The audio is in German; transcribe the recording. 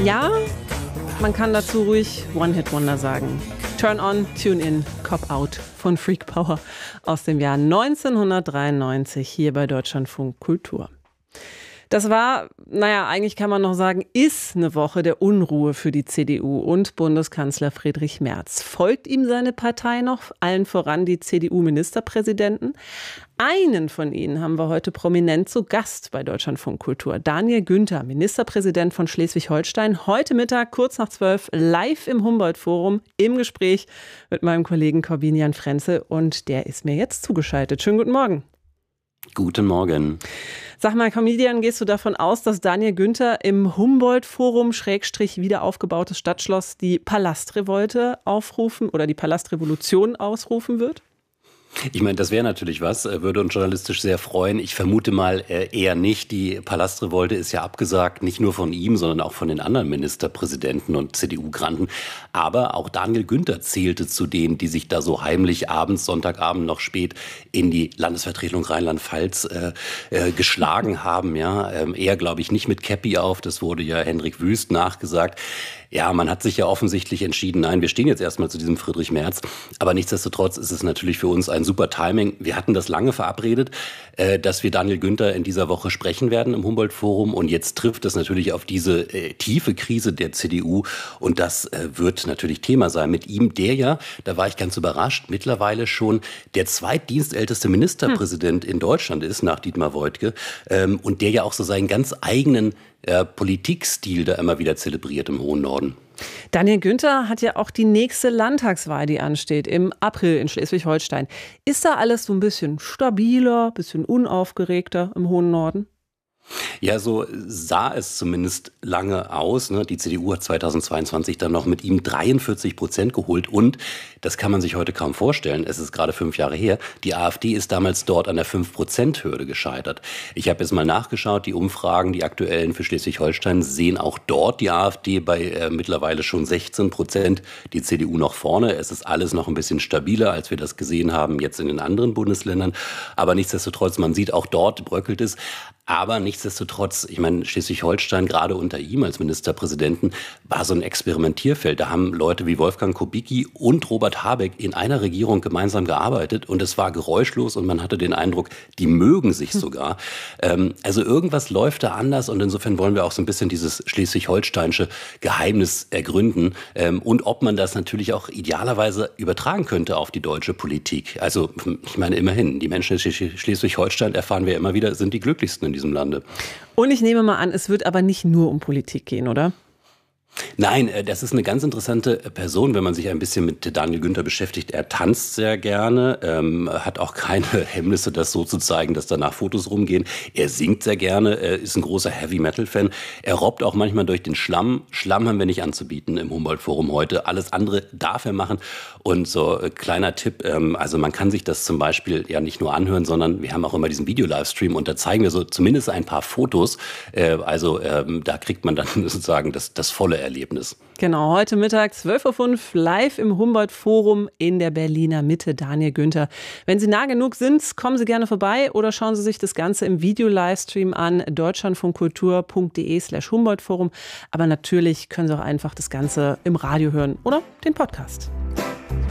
Ja, man kann dazu ruhig One-Hit-Wonder sagen. Turn on, tune in, Cop out von Freak Power aus dem Jahr 1993 hier bei Deutschlandfunk Kultur. Das war, eigentlich kann man noch sagen, ist eine Woche der Unruhe für die CDU und Bundeskanzler Friedrich Merz. Folgt ihm seine Partei noch, allen voran die CDU-Ministerpräsidenten? Einen von ihnen haben wir heute prominent zu Gast bei Deutschlandfunk Kultur. Daniel Günther, Ministerpräsident von Schleswig-Holstein, heute Mittag kurz nach 12 live im Humboldt-Forum im Gespräch mit meinem Kollegen Corbinian Frenzel und der ist mir jetzt zugeschaltet. Schönen guten Morgen. Guten Morgen. Sag mal, Comedian, gehst du davon aus, dass Daniel Günther im Humboldt-Forum / wieder aufgebautes Stadtschloss die Palastrevolte aufrufen oder die Palastrevolution ausrufen wird? Ich meine, das wäre natürlich was, würde uns journalistisch sehr freuen. Ich vermute mal eher nicht. Die Palastrevolte ist ja abgesagt, nicht nur von ihm, sondern auch von den anderen Ministerpräsidenten und CDU-Granden. Aber auch Daniel Günther zählte zu denen, die sich da so heimlich abends, Sonntagabend noch spät in die Landesvertretung Rheinland-Pfalz geschlagen haben. Ja, er glaube ich nicht mit Käppi auf, das wurde ja Hendrik Wüst nachgesagt. Ja, man hat sich ja offensichtlich entschieden, nein, wir stehen jetzt erstmal zu diesem Friedrich Merz. Aber nichtsdestotrotz ist es natürlich für uns ein super Timing. Wir hatten das lange verabredet, dass wir Daniel Günther in dieser Woche sprechen werden im Humboldt-Forum. Und jetzt trifft es natürlich auf diese tiefe Krise der CDU. Und das wird natürlich Thema sein mit ihm, der ja, da war ich ganz überrascht, mittlerweile schon der zweitdienstälteste Ministerpräsident in Deutschland ist, nach Dietmar Woidke. Und der ja auch so seinen ganz eigenen Politikstil da immer wieder zelebriert im hohen Norden. Daniel Günther hat ja auch die nächste Landtagswahl, die ansteht, im April in Schleswig-Holstein. Ist da alles so ein bisschen stabiler, ein bisschen unaufgeregter im hohen Norden? Ja, so sah es zumindest lange aus. Ne? Die CDU hat 2022 dann noch mit ihm 43% geholt. Und, das kann man sich heute kaum vorstellen, es ist gerade 5 Jahre her, die AfD ist damals dort an der 5%-Hürde gescheitert. Ich habe jetzt mal nachgeschaut, die Umfragen, die aktuellen für Schleswig-Holstein, sehen auch dort die AfD bei mittlerweile schon 16%, die CDU noch vorne. Es ist alles noch ein bisschen stabiler, als wir das gesehen haben jetzt in den anderen Bundesländern. Aber nichtsdestotrotz, man sieht auch dort bröckelt es. Aber nichtsdestotrotz, ich meine, Schleswig-Holstein, gerade unter ihm als Ministerpräsidenten, war so ein Experimentierfeld. Da haben Leute wie Wolfgang Kubicki und Robert Habeck in einer Regierung gemeinsam gearbeitet und es war geräuschlos und man hatte den Eindruck, die mögen sich sogar. Also irgendwas läuft da anders und insofern wollen wir auch so ein bisschen dieses schleswig-holsteinische Geheimnis ergründen und ob man das natürlich auch idealerweise übertragen könnte auf die deutsche Politik. Also ich meine immerhin, die Menschen in Schleswig-Holstein, erfahren wir immer wieder, sind die glücklichsten in diesem Lande. Und ich nehme mal an, es wird aber nicht nur um Politik gehen, oder? Nein, das ist eine ganz interessante Person, wenn man sich ein bisschen mit Daniel Günther beschäftigt. Er tanzt sehr gerne, hat auch keine Hemmnisse, das so zu zeigen, dass danach Fotos rumgehen. Er singt sehr gerne, ist ein großer Heavy-Metal-Fan. Er robbt auch manchmal durch den Schlamm. Schlamm haben wir nicht anzubieten im Humboldt-Forum heute. Alles andere darf er machen. Und so kleiner Tipp, also man kann sich das zum Beispiel ja nicht nur anhören, sondern wir haben auch immer diesen Video-Livestream und da zeigen wir so zumindest ein paar Fotos. Da kriegt man dann sozusagen das volle Erlebnis. Genau, heute Mittag 12.05 Uhr live im Humboldt-Forum in der Berliner Mitte. Daniel Günther. Wenn Sie nah genug sind, kommen Sie gerne vorbei oder schauen Sie sich das Ganze im Video-Livestream an, deutschlandfunkkultur.de/Humboldt-Forum. Aber natürlich können Sie auch einfach das Ganze im Radio hören oder den Podcast.